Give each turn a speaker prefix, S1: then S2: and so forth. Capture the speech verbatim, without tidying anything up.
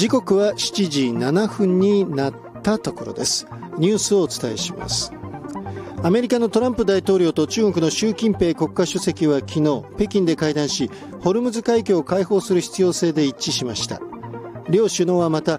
S1: 時刻はしちじななふんになったところです。ニュースをお伝えします。アメリカのトランプ大統領と中国の習近平国家主席は昨日北京で会談し、ホルムズ海峡を開放する必要性で一致しました。両首脳はまた